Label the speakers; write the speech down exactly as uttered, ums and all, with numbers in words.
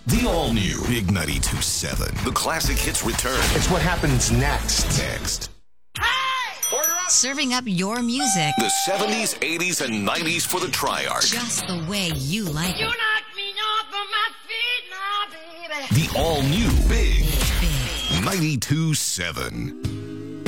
Speaker 1: The all-new Big ninety-two point seven. The classic hits return.
Speaker 2: It's what happens next.
Speaker 1: Next.
Speaker 3: Serving up your music
Speaker 1: The seventies, eighties, and nineties for the Triarch.
Speaker 3: just the way you like
Speaker 4: You
Speaker 3: it.
Speaker 4: knock me off of my feet now, baby.
Speaker 1: The all-new Big
Speaker 3: Big.
Speaker 1: ninety-two point seven.